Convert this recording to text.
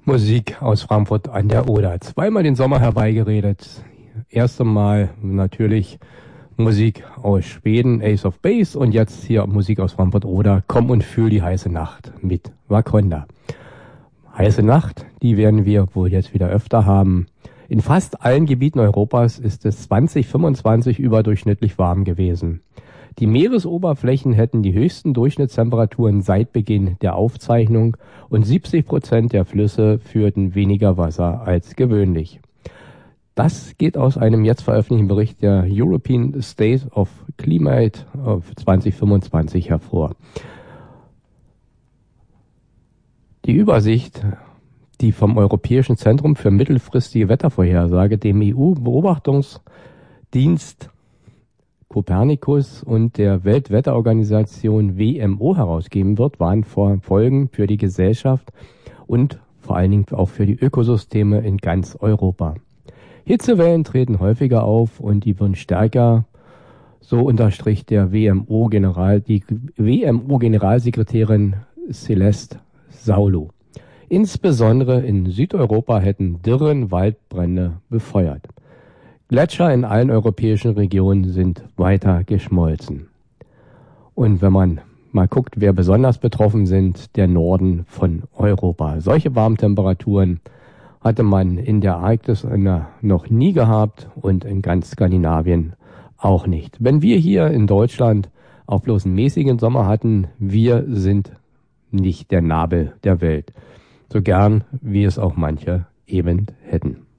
Musik aus Frankfurt an der Oder. Zweimal den Sommer herbeigeredet. Erst einmal natürlich Musik aus Schweden, Ace of Base, und jetzt hier Musik aus Frankfurt-Oder. Komm und fühl die heiße Nacht mit Wakonda. Heiße Nacht, die werden wir wohl jetzt wieder öfter haben. In fast allen Gebieten Europas ist es 2025 überdurchschnittlich warm gewesen. Die Meeresoberflächen hätten die höchsten Durchschnittstemperaturen seit Beginn der Aufzeichnung und 70% der Flüsse führten weniger Wasser als gewöhnlich. Das geht aus einem jetzt veröffentlichten Bericht der European State of Climate 2025 hervor. Die Übersicht, die vom Europäischen Zentrum für mittelfristige Wettervorhersage, dem EU-Beobachtungsdienst Copernicus und der Weltwetterorganisation WMO herausgeben wird, waren Folgen für die Gesellschaft und vor allen Dingen auch für die Ökosysteme in ganz Europa. Hitzewellen treten häufiger auf und die werden stärker, so unterstrich die WMO-Generalsekretärin Celeste Saulo. Insbesondere in Südeuropa hätten Dürren Waldbrände befeuert. Gletscher in allen europäischen Regionen sind weiter geschmolzen. Und wenn man mal guckt, wer besonders betroffen sind, der Norden von Europa. Solche Warmtemperaturen hatte man in der Arktis noch nie gehabt und in ganz Skandinavien auch nicht. Wenn wir hier in Deutschland auch bloß einen mäßigen Sommer hatten, wir sind nicht der Nabel der Welt. So gern, wie es auch manche eben hätten.